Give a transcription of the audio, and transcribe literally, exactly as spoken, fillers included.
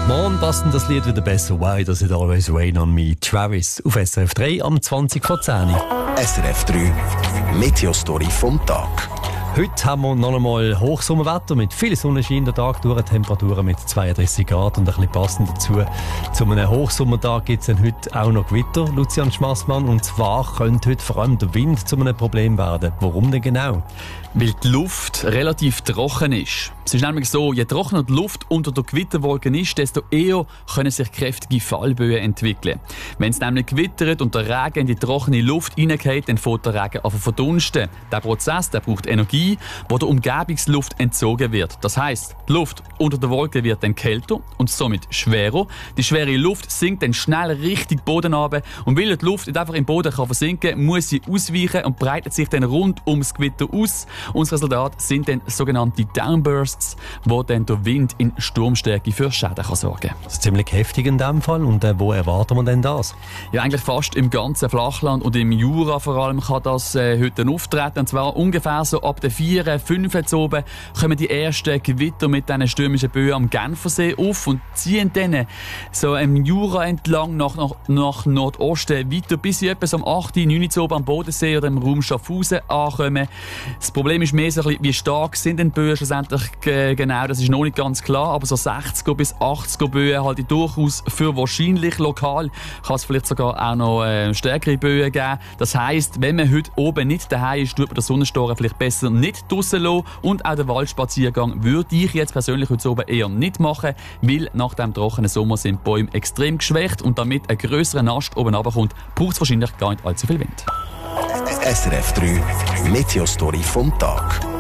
Morgen passt das Lied wieder besser. Why does it always rain on me? Travis auf S R F drei am zwanzig vor zehn. S R F drei Meteostory vom Tag. Heute haben wir noch einmal Hochsommerwetter mit viel Sonnenschein der Tag durch, Temperaturen mit zweiunddreißig Grad und ein bisschen passend dazu. Zu einem Hochsommertag gibt es heute auch noch Gewitter, Lucian Schmassmann, und zwar könnte heute vor allem der Wind zu einem Problem werden. Warum denn genau? Weil die Luft relativ trocken ist. Es ist nämlich so, je trockener die Luft unter der Gewitterwolke ist, desto eher können sich kräftige Fallböen entwickeln. Wenn es nämlich gewittert und der Regen in die trockene Luft reingeht, dann fängt der Regen an zu verdunsten. Der Prozess der braucht Energie, die der Umgebungsluft entzogen wird. Das heisst, die Luft unter der Wolke wird dann kälter und somit schwerer. Die schwere Luft sinkt dann schnell Richtung Boden runter. Und weil die Luft nicht einfach im Boden kann versinken kann, muss sie ausweichen und breitet sich dann rund ums Gewitter aus. Und das Resultat sind dann sogenannte Downbursts, wo dann der Wind in Sturmstärke für Schäden kann sorgen kann. Das ist ziemlich heftig in dem Fall. Und äh, wo erwarten wir denn das? Ja, eigentlich fast im ganzen Flachland und im Jura vor allem kann das äh, heute auftreten. Und zwar ungefähr so ab der vier, fünf zu oben kommen die ersten Gewitter mit diesen stürmischen Böen am Genfersee auf und ziehen dann so im Jura entlang nach, nach, nach Nordosten weiter, bis sie etwa so um acht, neun zu oben am Bodensee oder im Raum Schaffhausen ankommen. Das Problem ist mehr so ein bisschen, wie stark sind denn die Böen schlussendlich äh, genau, das ist noch nicht ganz klar, aber so sechziger bis achtziger Böen halte ich durchaus für wahrscheinlich. Lokal kann es vielleicht sogar auch noch äh, stärkere Böen geben. Das heisst, wenn man heute oben nicht daheim ist, tut man den Sonnenstoren vielleicht besser nicht draussen lassen. Und auch den Waldspaziergang würde ich jetzt persönlich heute oben eher nicht machen, weil nach dem trockenen Sommer sind die Bäume extrem geschwächt und damit ein grösserer Ast oben runterkommt, braucht es wahrscheinlich gar nicht allzu viel Wind. S R F drei Meteostory vom Tag.